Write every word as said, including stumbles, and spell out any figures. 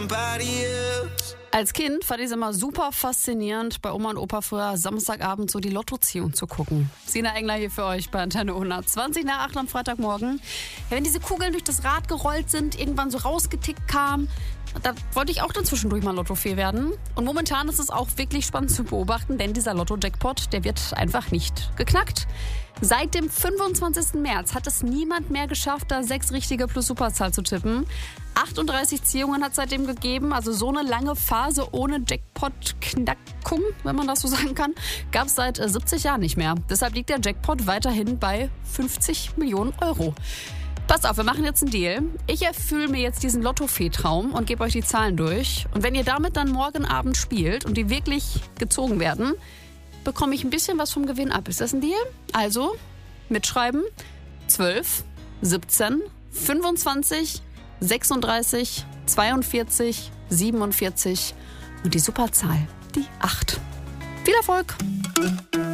Als Kind fand ich es immer super faszinierend, bei Oma und Opa früher Samstagabend so die Lottoziehung zu gucken. Sina Engler hier für euch bei Antenne hundert. zwanzig nach acht am Freitagmorgen. Ja, wenn diese Kugeln durch das Rad gerollt sind, irgendwann so rausgetickt kamen, da wollte ich auch dann zwischendurch mal Lottofee werden. Und momentan ist es auch wirklich spannend zu beobachten, denn dieser Lotto-Jackpot, der wird einfach nicht geknackt. Seit dem fünfundzwanzigsten März hat es niemand mehr geschafft, da sechs richtige plus Superzahl zu tippen. achtunddreißig Ziehungen hat es seitdem gegeben, also so eine lange Phase ohne Jackpot-Knackung, wenn man das so sagen kann, gab es seit siebzig Jahren nicht mehr. Deshalb liegt der Jackpot weiterhin bei fünfzig Millionen Euro. Passt auf, wir machen jetzt einen Deal. Ich erfülle mir jetzt diesen Lottofee-Traum und gebe euch die Zahlen durch. Und wenn ihr damit dann morgen Abend spielt und die wirklich gezogen werden, bekomme ich ein bisschen was vom Gewinn ab. Ist das ein Deal? Also, mitschreiben. zwölf, siebzehn, fünfundzwanzig, sechsunddreißig, zweiundvierzig, siebenundvierzig und die Superzahl, die acht. Viel Erfolg!